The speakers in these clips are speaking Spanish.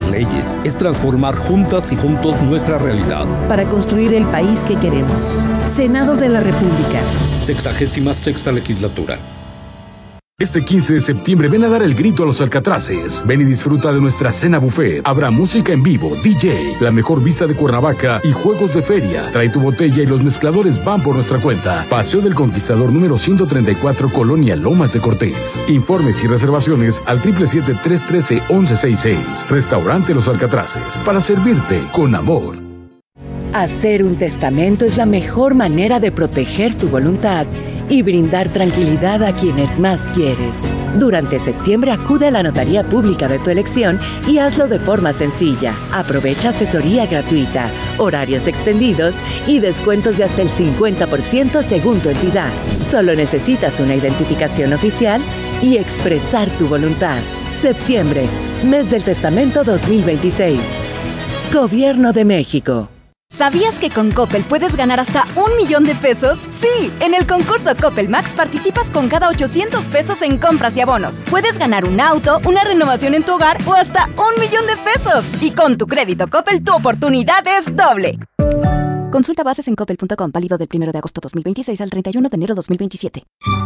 leyes, es transformar juntas y juntos nuestra realidad. Para construir el país que queremos. Senado de la República. 66ª Legislatura. Este 15 de septiembre ven a dar el grito a los Alcatraces. Ven y disfruta de nuestra cena buffet. Habrá música en vivo, DJ, la mejor vista de Cuernavaca y juegos de feria. Trae tu botella y los mezcladores van por nuestra cuenta. Paseo del Conquistador número 134, Colonia Lomas de Cortés. Informes y reservaciones al 777-313-1166. Restaurante Los Alcatraces. Para servirte con amor. Hacer un testamento es la mejor manera de proteger tu voluntad y brindar tranquilidad a quienes más quieres. Durante septiembre acude a la notaría pública de tu elección y hazlo de forma sencilla. Aprovecha asesoría gratuita, horarios extendidos y descuentos de hasta el 50% según tu entidad. Solo necesitas una identificación oficial y expresar tu voluntad. Septiembre, mes del testamento 2026. Gobierno de México. ¿Sabías que con Coppel puedes ganar hasta 1 millón de pesos? ¡Sí! En el concurso Coppel Max participas con cada 800 pesos en compras y abonos. Puedes ganar un auto, una renovación en tu hogar o hasta 1 millón de pesos. Y con tu crédito Coppel, tu oportunidad es doble. Consulta bases en coppel.com, válido del 1 de agosto 2026 al 31 de enero 2027.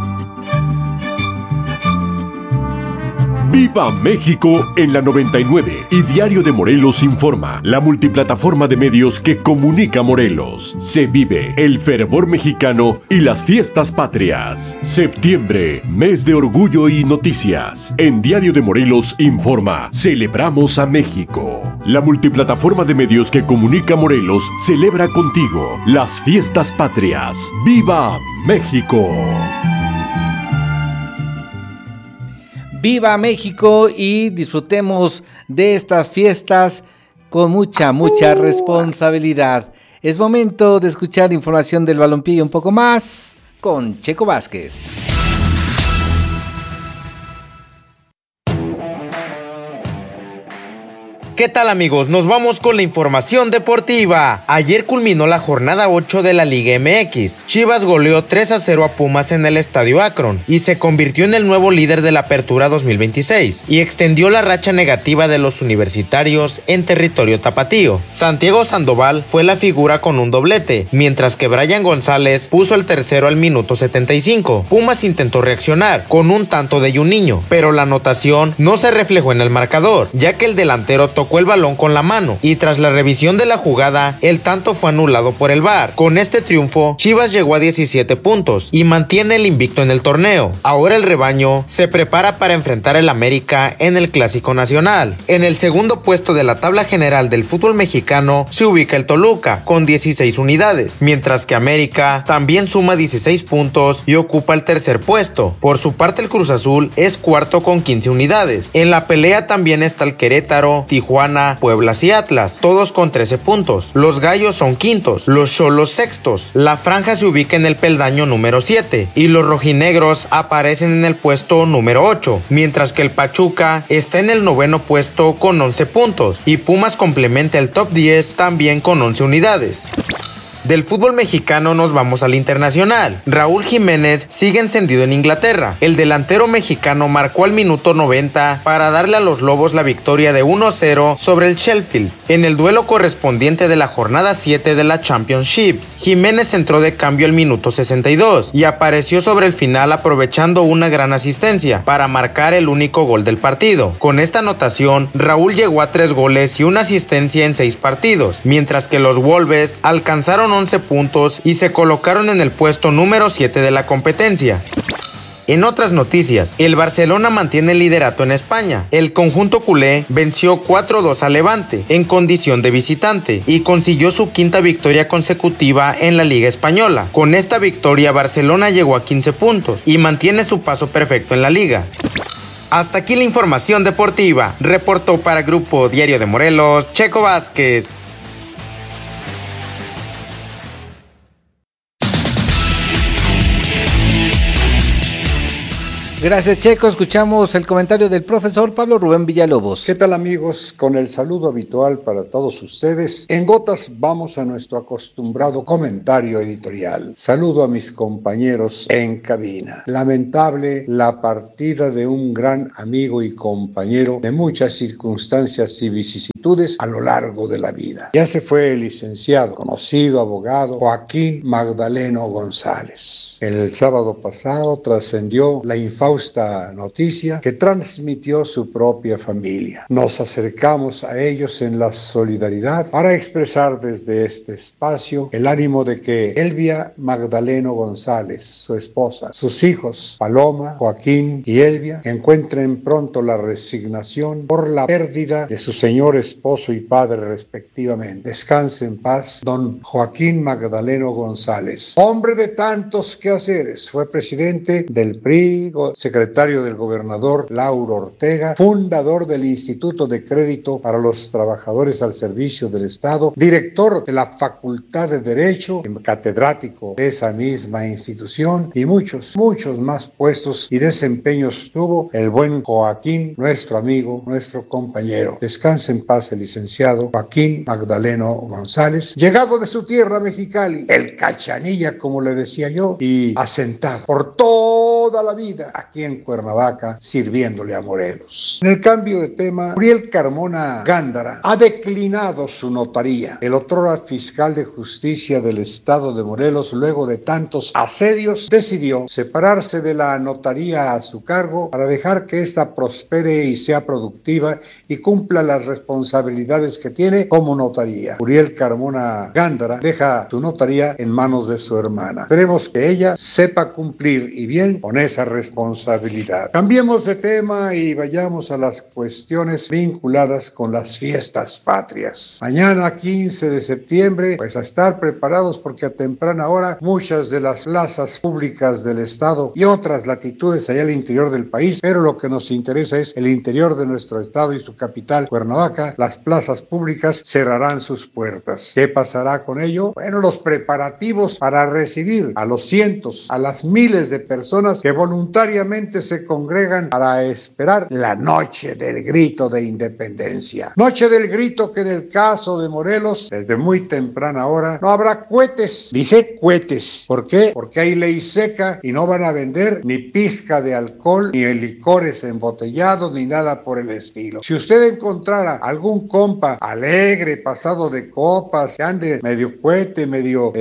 ¡Viva México! En la 99 y Diario de Morelos informa, la multiplataforma de medios que comunica Morelos. Se vive el fervor mexicano y las fiestas patrias. Septiembre, mes de orgullo y noticias. En Diario de Morelos informa, celebramos a México. La multiplataforma de medios que comunica Morelos celebra contigo las fiestas patrias. ¡Viva México! ¡Viva México! Y disfrutemos de estas fiestas con mucha responsabilidad. Es momento de escuchar información del balompié y un poco más con Checo Vázquez. ¿Qué tal, amigos? Nos vamos con la información deportiva. Ayer culminó la jornada 8 de la Liga MX. Chivas goleó 3-0 a Pumas en el Estadio Akron y se convirtió en el nuevo líder de la Apertura 2026 y extendió la racha negativa de los universitarios en territorio tapatío. Santiago Sandoval fue la figura con un doblete, mientras que Brian González puso el tercero al minuto 75. Pumas intentó reaccionar con un tanto de Juninho, pero la anotación no se reflejó en el marcador, ya que el delantero tocó el balón con la mano y tras la revisión de la jugada, el tanto fue anulado por el VAR. Con este triunfo, Chivas llegó a 17 puntos y mantiene el invicto en el torneo. Ahora el rebaño se prepara para enfrentar al América en el Clásico Nacional. En el segundo puesto de la tabla general del fútbol mexicano se ubica el Toluca con 16 unidades, mientras que América también suma 16 puntos y ocupa el tercer puesto. Por su parte, el Cruz Azul es cuarto con 15 unidades. En la pelea también está el Querétaro, Tijuana, Puebla y Atlas, todos con 13 puntos. Los Gallos son quintos, los Xolos sextos. La franja se ubica en el peldaño número 7 y los rojinegros aparecen en el puesto número 8, mientras que el Pachuca está en el noveno puesto con 11 puntos y Pumas complementa el top 10 también con 11 unidades. Del fútbol mexicano nos vamos al internacional. Raúl Jiménez sigue encendido en Inglaterra. El delantero mexicano marcó al minuto 90 para darle a los Lobos la victoria de 1-0 sobre el Sheffield en el duelo correspondiente de la jornada 7 de la Championship. Jiménez entró de cambio al minuto 62 y apareció sobre el final aprovechando una gran asistencia para marcar el único gol del partido. Con esta anotación, Raúl llegó a 3 goles y una asistencia en 6 partidos, mientras que los Wolves alcanzaron 11 puntos y se colocaron en el puesto número 7 de la competencia. En otras noticias, el Barcelona mantiene el liderato en España. El conjunto culé venció 4-2 al Levante en condición de visitante y consiguió su quinta victoria consecutiva en la Liga Española. Con esta victoria, Barcelona llegó a 15 puntos y mantiene su paso perfecto en la liga. Hasta aquí la información deportiva. Reportó para Grupo Diario de Morelos, Checo Vázquez. Gracias, Checo. Escuchamos el comentario del profesor Pablo Rubén Villalobos. ¿Qué tal, amigos? Con el saludo habitual para todos ustedes, en gotas vamos a nuestro acostumbrado comentario editorial. Saludo a mis compañeros en cabina. Lamentable la partida de un gran amigo y compañero de muchas circunstancias y vicisitudes vicisitudes a lo largo de la vida. Ya se fue el licenciado, conocido abogado Joaquín Magdaleno González. El sábado pasado trascendió la infausta noticia que transmitió su propia familia. Nos acercamos a ellos en la solidaridad para expresar desde este espacio el ánimo de que Elvia Magdaleno González, su esposa, sus hijos Paloma, Joaquín y Elvia encuentren pronto la resignación por la pérdida de su señor esposo y padre respectivamente. Descanse en paz don Joaquín Magdaleno González, hombre de tantos quehaceres. Fue presidente del PRI, secretario del gobernador Lauro Ortega, fundador del Instituto de Crédito para los Trabajadores al Servicio del Estado, director de la Facultad de Derecho, catedrático de esa misma institución y muchos más puestos y desempeños tuvo el buen Joaquín, nuestro amigo, nuestro compañero. Descanse en paz el licenciado Joaquín Magdaleno González, llegado de su tierra Mexicali, el Cachanilla como le decía yo, y asentado por toda la vida aquí en Cuernavaca sirviéndole a Morelos. En el cambio de tema, Uriel Carmona Gándara ha declinado su notaría. El otrora fiscal de justicia del estado de Morelos, luego de tantos asedios, decidió separarse de la notaría a su cargo para dejar que ésta prospere y sea productiva y cumpla las responsabilidades que tiene como notaría. Uriel Carmona Gándara deja su notaría en manos de su hermana. Esperemos que ella sepa cumplir y bien con esa responsabilidad. Cambiemos de tema y vayamos a las cuestiones vinculadas con las fiestas patrias. Mañana 15 de septiembre, pues a estar preparados porque a temprana hora muchas de las plazas públicas del estado y otras latitudes allá al interior del país, pero lo que nos interesa es el interior de nuestro estado y su capital, Cuernavaca. Las plazas públicas cerrarán sus puertas. ¿Qué pasará con ello? Bueno, los preparativos para recibir a los cientos, a las miles de personas que voluntariamente se congregan para esperar la noche del grito de independencia. Noche del grito que en el caso de Morelos, desde muy temprana hora, no habrá cohetes. Dije cohetes. ¿Por qué? Porque hay ley seca y no van a vender ni pizca de alcohol, ni licores embotellados, ni nada por el estilo. Si usted encontrara algún compa alegre, pasado de copas, que ande medio cohete, medio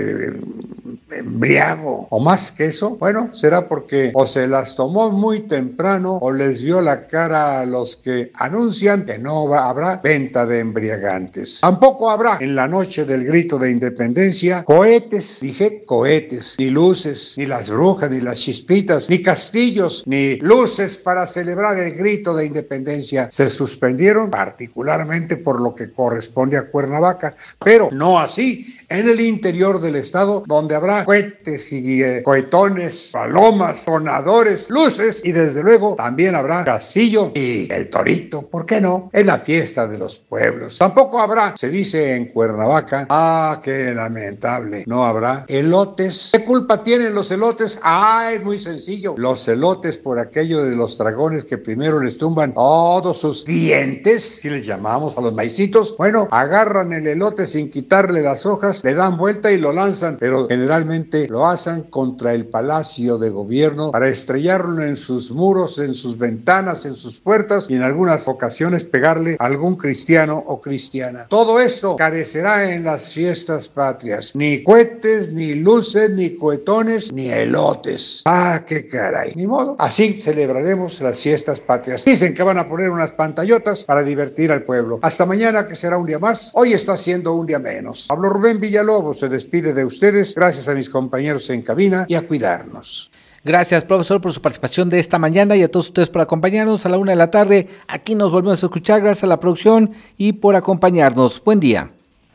embriago o más que eso, bueno, será porque o se las tomó muy temprano o les vio la cara a los que anuncian que no habrá venta de embriagantes. Tampoco habrá en la noche del grito de independencia cohetes, dije cohetes, ni luces, ni las brujas, ni las chispitas, ni castillos, ni luces para celebrar el grito de independencia. Se suspendieron particularmente por lo que corresponde a Cuernavaca, pero no así en el interior del estado, donde habrá cohetes y cohetones, palomas, sonadores, luces y desde luego también habrá castillo y el torito, ¿por qué no? En la fiesta de los pueblos. Tampoco habrá, se dice en Cuernavaca, qué lamentable, no habrá elotes. ¿Qué culpa tienen los elotes? Es muy sencillo. Los elotes por aquello de los dragones que primero les tumban todos sus dientes, si les llamamos a los maicitos, bueno, agarran el elote sin quitarle las hojas, le dan vuelta y lo lanzan, pero generalmente lo hacen contra el Palacio de Gobierno para estrellarlo en sus muros, en sus ventanas, en sus puertas y en algunas ocasiones pegarle a algún cristiano o cristiana. Todo esto carecerá en las fiestas patrias. Ni cohetes, ni luces, ni cohetones, ni elotes. ¡Qué caray! Ni modo. Así celebraremos las fiestas patrias. Dicen que van a poner unas pantallotas para divertir al pueblo. Hasta mañana, que será un día más. Hoy está siendo un día menos. Pablo Rubén Villalobos se despide de ustedes. Gracias a mis compañeros en cabina y a cuidarnos. Gracias, profesor, por su participación de esta mañana y a todos ustedes por acompañarnos a la 1:00 p.m. Aquí nos volvemos a escuchar. Gracias a la producción y por acompañarnos. Buen día.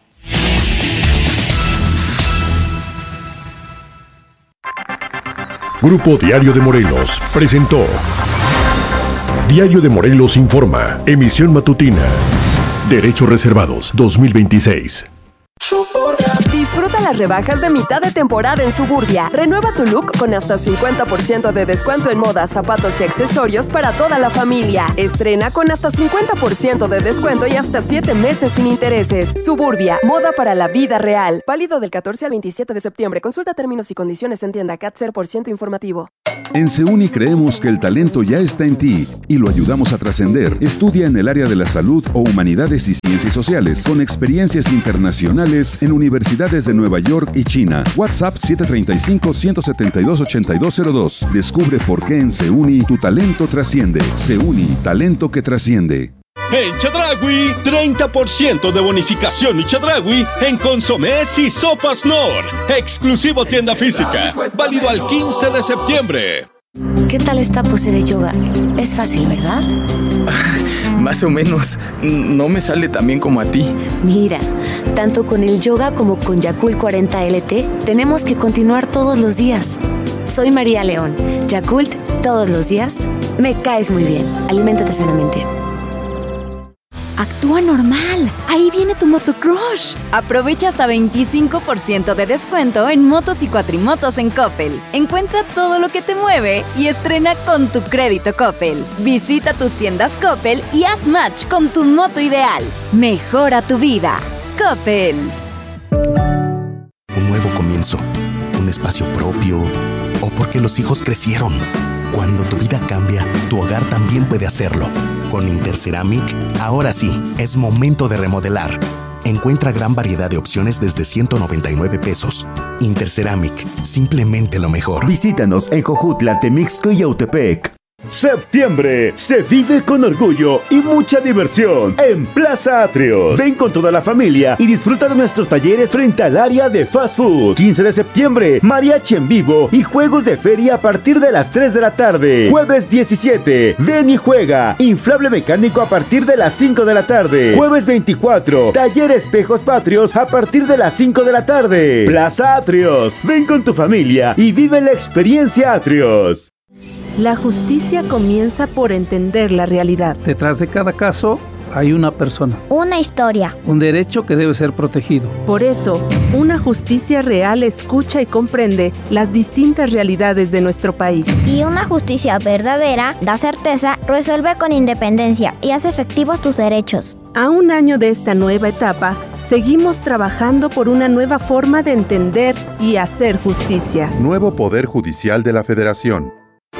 Grupo Diario de Morelos presentó Diario de Morelos Informa, emisión matutina. Derechos reservados 2026. Disfruta Aprovecha las rebajas de mitad de temporada en Suburbia. Renueva tu look con hasta 50% de descuento en moda, zapatos y accesorios para toda la familia. Estrena con hasta 50% de descuento y hasta 7 meses sin intereses. Suburbia, moda para la vida real. Válido del 14 al 27 de septiembre. Consulta términos y condiciones en tienda CAT 0% informativo. En CEUNI creemos que el talento ya está en ti y lo ayudamos a trascender. Estudia en el área de la salud o humanidades y ciencias sociales con experiencias internacionales en universidades de Nueva York y China. WhatsApp 735-172-8202. Descubre por qué en CEUNI tu talento trasciende. CEUNI, talento que trasciende. En Chedraui, 30% de bonificación y Chedraui en consomés y sopas Nor. Exclusivo tienda física. Válido al 15 de septiembre. ¿Qué tal esta pose de yoga? Es fácil, ¿verdad? Más o menos. No me sale tan bien como a ti. Mira, tanto con el yoga como con Yakult 40 LT, tenemos que continuar todos los días. Soy María León. Yakult, todos los días. Me caes muy bien. Aliméntate sanamente. Actúa normal. Ahí viene tu motocrush. Aprovecha hasta 25% de descuento en motos y cuatrimotos en Coppel. Encuentra todo lo que te mueve y estrena con tu crédito Coppel. Visita tus tiendas Coppel y haz match con tu moto ideal. Mejora tu vida. Coppel. Un nuevo comienzo. Un espacio propio. O porque los hijos crecieron. Cuando tu vida cambia, tu hogar también puede hacerlo. Con Interceramic, ahora sí, es momento de remodelar. Encuentra gran variedad de opciones desde 199 pesos. Interceramic, simplemente lo mejor. Visítanos en Jojutla, Temixco y Yautepec. Septiembre se vive con orgullo y mucha diversión en Plaza Atrios. Ven con toda la familia y disfruta de nuestros talleres frente al área de fast food. 15 de septiembre, mariachi en vivo y juegos de feria a partir de las 3 de la tarde. Jueves 17, ven y juega. Inflable mecánico a partir de las 5 de la tarde. Jueves 24, taller espejos patrios a partir de las 5 de la tarde. Plaza Atrios, ven con tu familia y vive la experiencia Atrios. La justicia comienza por entender la realidad. Detrás de cada caso hay una persona. Una historia. Un derecho que debe ser protegido. Por eso, una justicia real escucha y comprende las distintas realidades de nuestro país. Y una justicia verdadera da certeza, resuelve con independencia y hace efectivos tus derechos. A un año de esta nueva etapa, seguimos trabajando por una nueva forma de entender y hacer justicia. Nuevo Poder Judicial de la Federación.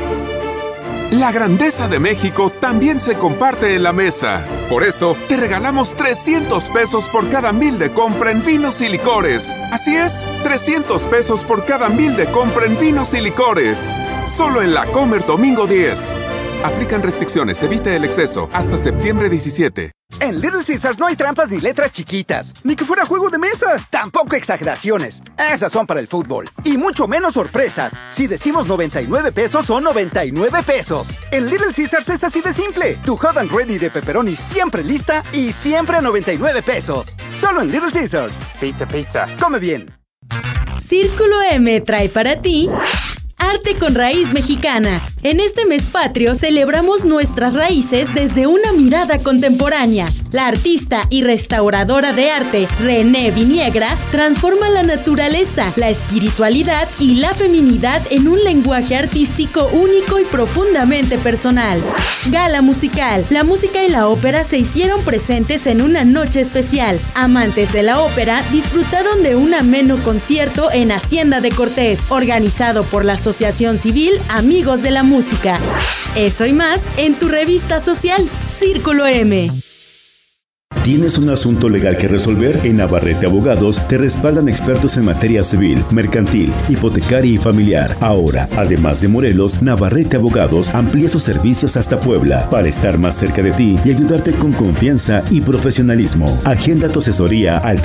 La grandeza de México también se comparte en la mesa. Por eso, te regalamos 300 pesos por cada 1,000 de compra en vinos y licores. Así es, 300 pesos por cada 1,000 de compra en vinos y licores. Solo en La Comer domingo 10. Aplican restricciones, evite el exceso. Hasta septiembre 17. En Little Caesars no hay trampas ni letras chiquitas. Ni que fuera juego de mesa. Tampoco exageraciones. Esas son para el fútbol. Y mucho menos sorpresas. Si decimos 99 pesos, son 99 pesos. En Little Caesars es así de simple. Tu hot and ready de pepperoni siempre lista y siempre a 99 pesos. Solo en Little Caesars. Pizza, pizza. Come bien. Círculo M trae para ti Arte con Raíz Mexicana. En este mes patrio celebramos nuestras raíces desde una mirada contemporánea. La artista y restauradora de arte, René Viniegra, transforma la naturaleza, la espiritualidad y la feminidad en un lenguaje artístico único y profundamente personal. Gala musical. La música y la ópera se hicieron presentes en una noche especial. Amantes de la ópera disfrutaron de un ameno concierto en Hacienda de Cortés, organizado por la Asociación Civil Amigos de la Música. Eso y más en tu revista social, Círculo M. ¿Tienes un asunto legal que resolver? En Navarrete Abogados te respaldan expertos en materia civil, mercantil, hipotecaria y familiar. Ahora, además de Morelos, Navarrete Abogados amplía sus servicios hasta Puebla para estar más cerca de ti y ayudarte con confianza y profesionalismo. Agenda tu asesoría al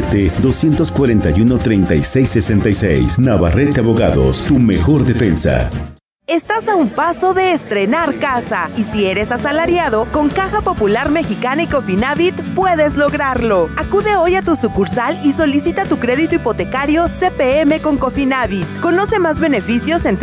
777-241-3666. Navarrete Abogados, tu mejor defensa. Estás a un paso de estrenar casa y si eres asalariado, con Caja Popular Mexicana y Cofinavit puedes lograrlo. Acude hoy a tu sucursal y solicita tu crédito hipotecario CPM con Cofinavit. Conoce más beneficios en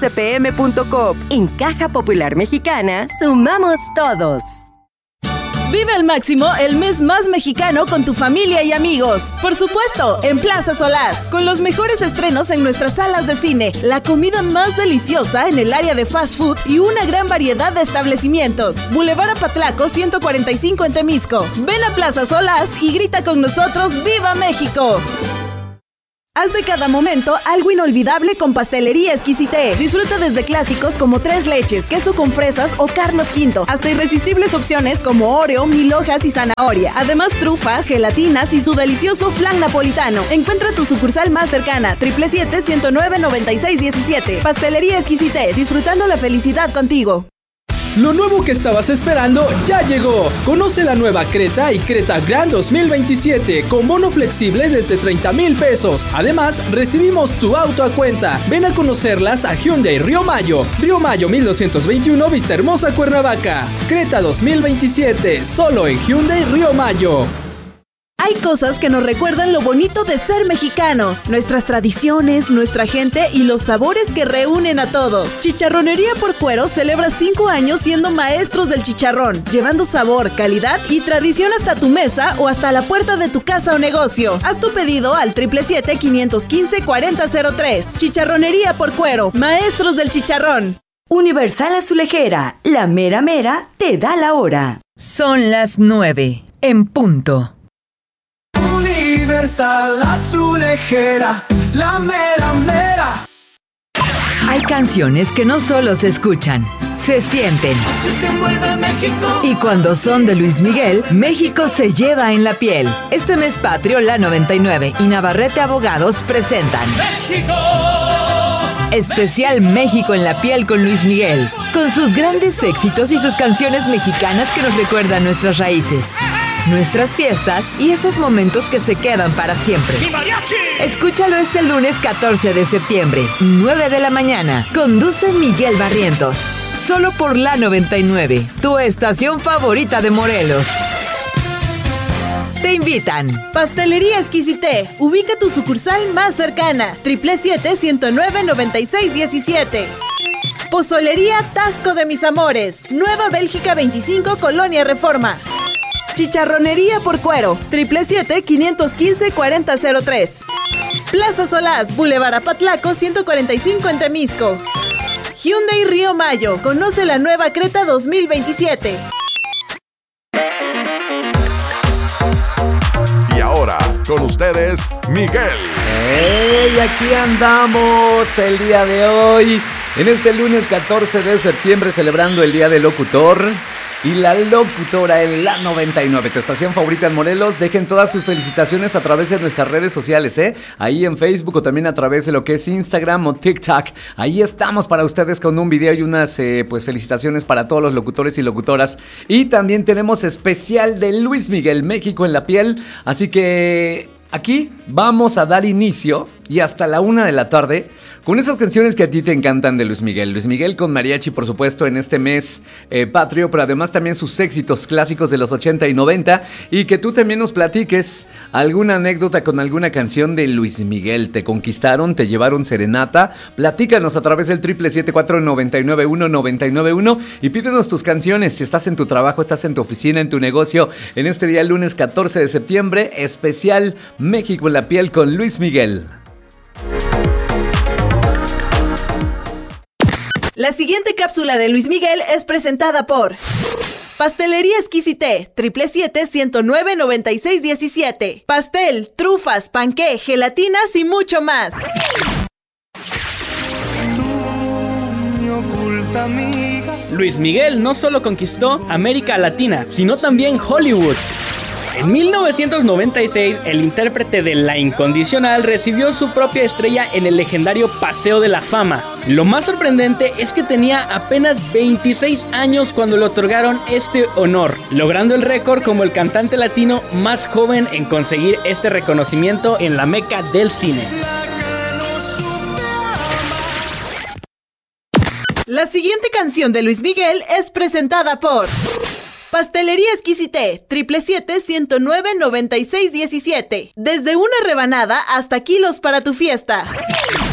www.cpm.com. En Caja Popular Mexicana, sumamos todos. Vive al máximo el mes más mexicano con tu familia y amigos. Por supuesto, en Plaza Solás, con los mejores estrenos en nuestras salas de cine, la comida más deliciosa en el área de fast food y una gran variedad de establecimientos. Boulevard Apatlaco 145 en Temisco. Ven a Plaza Solás y grita con nosotros ¡Viva México! Haz de cada momento algo inolvidable con Pastelería Exquisité. Disfruta desde clásicos como 3 leches, queso con fresas o Carlos V, hasta irresistibles opciones como Oreo, 1000 hojas y zanahoria. Además, trufas, gelatinas y su delicioso flan napolitano. Encuentra tu sucursal más cercana, 777-109-9617. Pastelería Exquisité, disfrutando la felicidad contigo. Lo nuevo que estabas esperando ya llegó. Conoce la nueva Creta y Creta Grand 2027 con bono flexible desde 30,000 pesos. Además, recibimos tu auto a cuenta. Ven a conocerlas a Hyundai Río Mayo. Río Mayo 1221, Vistahermosa, Cuernavaca. Creta 2027, solo en Hyundai Río Mayo. Hay cosas que nos recuerdan lo bonito de ser mexicanos, nuestras tradiciones, nuestra gente y los sabores que reúnen a todos. Chicharronería por Cuero celebra 5 años siendo maestros del chicharrón, llevando sabor, calidad y tradición hasta tu mesa o hasta la puerta de tu casa o negocio. Haz tu pedido al 777-515-4003. Chicharronería por Cuero, maestros del chicharrón. Universal Azulejera, la mera mera te da la hora. Son las 9 en punto. Universal Azulejera, la mera mera. Hay canciones que no solo se escuchan, se sienten. Así te envuelve México. Y cuando son de Luis Miguel, México se lleva en la piel. Este mes patrio, La 99 y Navarrete Abogados presentan México. Especial México en la piel con Luis Miguel, con sus grandes éxitos y sus canciones mexicanas que nos recuerdan nuestras raíces, nuestras fiestas y esos momentos que se quedan para siempre. Escúchalo este lunes 14 de septiembre, 9 de la mañana. Conduce Miguel Barrientos. Solo por La 99, tu estación favorita de Morelos. Te invitan. Pastelería Exquisité. Ubica tu sucursal más cercana. 777-109-9617. Pozolería Tasco de Mis Amores. Nueva Bélgica 25, Colonia Reforma. Chicharronería por Cuero. 777-515-4003. Plaza Solás, Boulevard Apatlaco 145 en Temisco. Hyundai Río Mayo. Conoce la nueva Creta 2027. Y ahora, con ustedes, Miguel. ¡Hey! Aquí andamos el día de hoy, en este lunes 14 de septiembre, celebrando el Día del Locutor. Y la locutora en La 99, tu estación favorita en Morelos. Dejen todas sus felicitaciones a través de nuestras redes sociales, ahí en Facebook o también a través de lo que es Instagram o TikTok. Ahí estamos para ustedes con un video y unas pues felicitaciones para todos los locutores y locutoras. Y también tenemos especial de Luis Miguel, México en la piel. Así que aquí vamos a dar inicio y hasta la 1 de la tarde con esas canciones que a ti te encantan de Luis Miguel. Luis Miguel con mariachi, por supuesto, en este mes patrio, pero además también sus éxitos clásicos de los 80 y 90. Y que tú también nos platiques alguna anécdota con alguna canción de Luis Miguel. ¿Te conquistaron? ¿Te llevaron serenata? Platícanos a través del 777-499-1991 y pídenos tus canciones. Si estás en tu trabajo, estás en tu oficina, en tu negocio, en este día lunes 14 de septiembre, especial México en la piel con Luis Miguel. La siguiente cápsula de Luis Miguel es presentada por Pastelería Exquisité, 777-109-9617. Pastel, trufas, panqué, gelatinas y mucho más. Luis Miguel no solo conquistó América Latina, sino también Hollywood. En 1996, el intérprete de La Incondicional recibió su propia estrella en el legendario Paseo de la Fama. Lo más sorprendente es que tenía apenas 26 años cuando le otorgaron este honor, logrando el récord como el cantante latino más joven en conseguir este reconocimiento en la meca del cine. La siguiente canción de Luis Miguel es presentada por Pastelería Exquisité, 777-109-9617. Desde una rebanada hasta kilos para tu fiesta.